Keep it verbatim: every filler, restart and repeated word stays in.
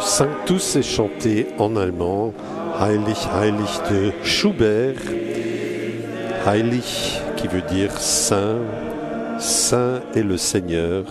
Sanctus est chanté en allemand, Heilig, Heilig de Schubert, Heilig qui veut dire Saint, Saint est le Seigneur.